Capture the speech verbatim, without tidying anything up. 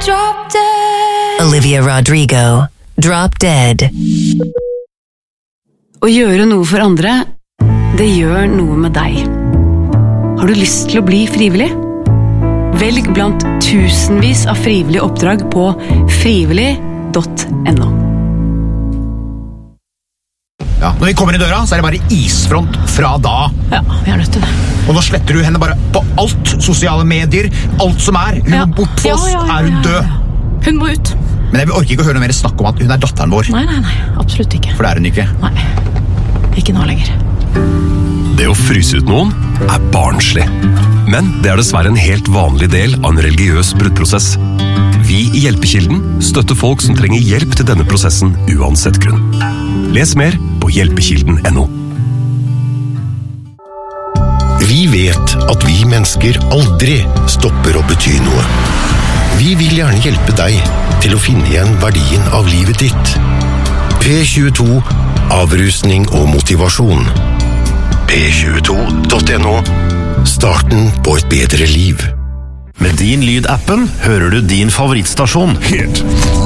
drop dead. Olivia Rodrigo, Drop Dead. Å gjøre noe for andre, det gjør noe med deg. Har du lyst til å bli frivillig? Velg blant tusenvis av frivillige oppdrag på frivillig punktum no. Ja, når vi kommer i døra, så er det bare isfront fra da. Ja, vi er nødt til det. Og nå sletter du henne bare på alt, sosiale medier, alt som er. Hun Ja. må bort for oss, Ja, ja, ja, er hun ja, ja. død. Hun må ut. Men jeg orker ikke å høre noe mer snakk om at hun er datteren vår. Nei, nei, nei, absolutt ikke. For det er hun ikke. Nei, ikke nå lenger. Det å fryse ut noen er barnslig. Men det er dessverre en helt vanlig del av en religiøs bruddprosess. Vi i Hjelpekilden støtter folk som trenger hjelp til denne prosessen uansett grunn. Les mer på hjelpekilden punktum no. Vi vet at vi mennesker aldri stopper å bety noe. Vi vil gjerne hjelpe deg til å finne igjen verdien av livet ditt. P tjueto, avrusning og motivasjon. P tjueto punktum no. Starten på et bedre liv. Med Din Lyd-appen hører du din favorittstasjon. Hit.